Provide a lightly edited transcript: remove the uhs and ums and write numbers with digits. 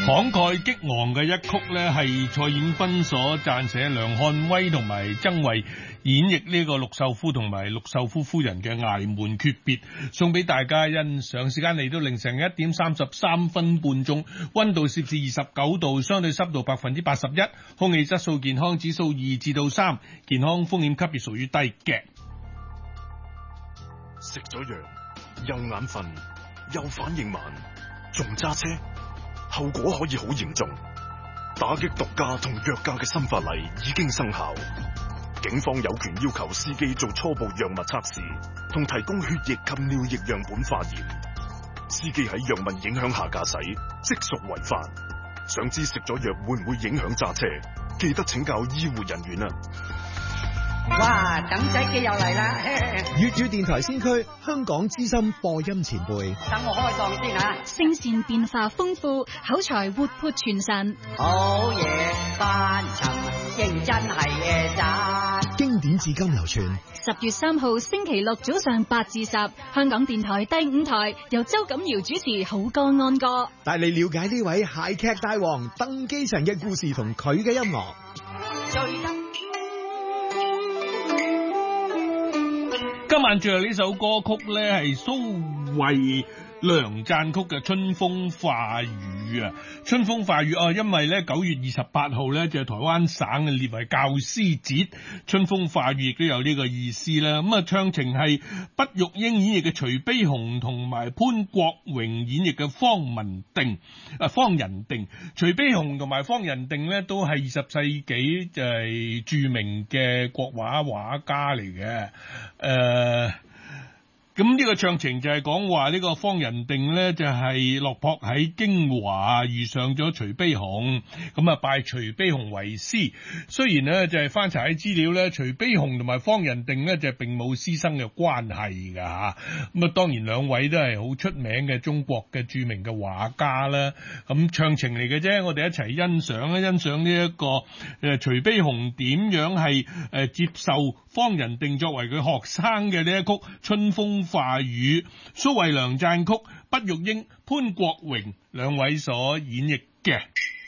慷慨激昂嘅一曲呢，係蔡衍芬所撰寫，梁漢威同埋曾慧演繹呢個陸秀夫同埋陸秀夫夫人嘅崖門訣別，送俾大家欣賞。時間嚟到凌晨1:33半鐘，溫度攝氏29度，相對濕度81%，空氣質素健康指數2至3，健康風險級別屬於低嘅。 食咗藥又眼瞓又反應慢，仲揸車，後果可以好嚴重。打擊毒駕同藥駕嘅新法例已經生效，警方有權要求司機做初步藥物測試，同提供血液及尿液樣本化驗。司機喺藥物影響下駕駛，即屬違法。想知食咗藥會唔會影響揸車？記得請教醫護人員啊！ 哇，等仔機又嚟啦！ 粵語電台先驅，香港資深播音前輩。 等我開檔先啊！ 聲線變化豐富，口才活潑傳神。 好嘢，扮尋認真係嘢咋？ 經典至今流傳。 10月3號星期六早上8至10，香港電台第5台由周錦堯主持《好歌安歌》， 帶你了解呢位諧劇大王鄧基晨嘅故事同佢嘅音樂。 今晚最後呢首歌曲呢，係蘇慧良撰曲嘅《春風化雨》啊，春風化雨啊，因為咧9月28號咧就係台灣省列為教師節，春風化雨亦都有呢個意思啦。咁啊，唱情係畢玉英演繹嘅徐悲鴻同埋潘國榮演繹嘅方仁定。徐悲鴻同埋方仁定咧都係20世紀就係著名嘅國畫畫家嚟嘅，咁呢個唱情就係講話呢個方仁定呢，就係落魄喺京華遇上咗徐悲鴻，咁啊拜徐悲鴻為師。雖然呢，就係翻查喺資料呢，徐悲鴻同埋方仁定呢，就並冇師生嘅關係噶吓。咁啊當然兩位都係好出名嘅中國嘅著名嘅畫家啦。咁唱情嚟嘅啫，我哋一齊欣賞呢一個徐悲鴻點樣係接受方仁定作為佢學生嘅呢一曲《春風化雨》，蘇慧良撰曲，畢玉英、潘國榮兩位所演繹嘅。